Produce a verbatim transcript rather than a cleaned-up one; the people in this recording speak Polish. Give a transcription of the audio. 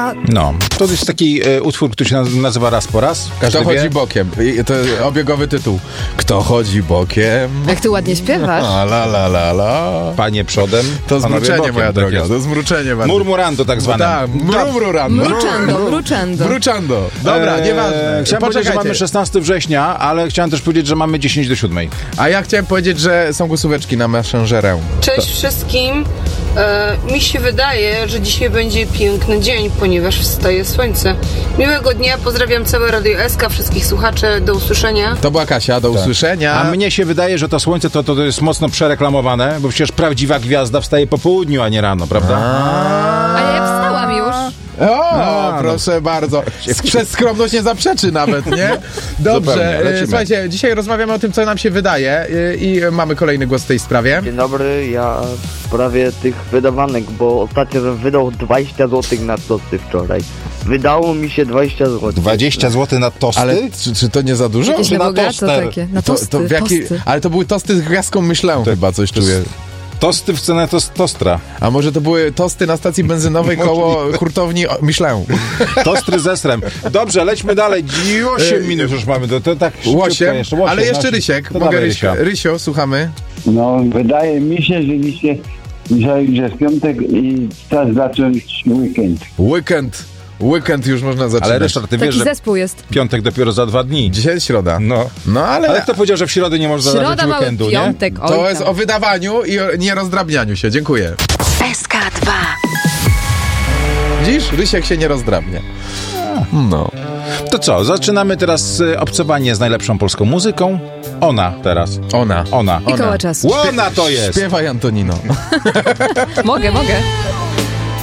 A... No, to jest taki e, utwór, który się nazywa Raz po raz. Każdy Kto wie? chodzi bokiem? I to obiegowy tytuł. Kto chodzi bokiem? Jak ty ładnie śpiewasz. A, la, la, la, la. Panie przodem. To panowie zmruczenie, bokiem, moja tak droga. jest. To zmruczenie. bardzo. Murmurando tak zwane. Tak, mrumrurando. Mruczando, mruczando. Mruczando. Dobra, Eee, nieważne. Chciałem powiedzieć, że mamy szesnastego września, ale chciałem też powiedzieć, że mamy dziesięć do siódmej. A ja chciałem powiedzieć, że są głosóweczki na Messengerę. Cześć wszystkim. E, mi się wydaje, że dzisiaj będzie piękny dzień, ponieważ wstaje słońce. Miłego dnia, pozdrawiam całe Radio S K, wszystkich słuchaczy, do usłyszenia. To była Kasia, do usłyszenia. A mnie się wydaje, że to słońce to, to, to jest mocno przereklamowane, bo przecież prawdziwa gwiazda wstaje po południu, a nie rano, prawda? A ja wstałam już. O, A, proszę no. bardzo. Przez skromność nie zaprzeczy nawet, nie? Dobrze, Zupełnie, e, lecimy. słuchajcie, dzisiaj rozmawiamy o tym, co nam się wydaje e, i mamy kolejny głos w tej sprawie. Dzień dobry, ja w sprawie tych wydawanek, bo ostatnio bym wydał dwadzieścia złotych na tosty wczoraj. Wydało mi się dwadzieścia złotych. dwadzieścia złotych na tosty? Ale czy, czy to nie za dużo? Jakieś Czy na na bogato toster? takie. Na To, tosty, to w jaki, tosty. ale to były tosty z gwiazdką Michelin chyba, coś to jest- czuję. Tosty w cenę to tostra. A może to były tosty na stacji benzynowej koło hurtowni o- Michelin? Tostry ze srem. Dobrze, lećmy dalej. osiem minut już mamy. To, to tak szybciutko Łosiem, jeszcze. Łosiem, ale jeszcze osiem. Rysiek. To Mogę dawaj, Ryśka. Rysia. Rysio, słuchamy. No, wydaje mi się, że dzisiaj, że, że w piątek i czas zacząć weekend. Weekend. Weekend już można zaczynać. Ale Ryszard, ty wiesz, Taki że zespół jest. piątek dopiero za dwa dni. Dzisiaj jest środa. No. No ale, Ale kto powiedział, że w środę nie można zacząć Środa, mały weekendu, nie? piątek. Oj, to tam. jest o wydawaniu i o nierozdrabnianiu się. Dziękuję. S K dwa. Widzisz? Rysiek się nie rozdrabnia. No. To co, zaczynamy teraz y, obcowanie z najlepszą polską muzyką. Ona teraz. Ona. Ona. I koło czasu. Ona to jest! Śpiewaj, Antonino. Mogę, mogę.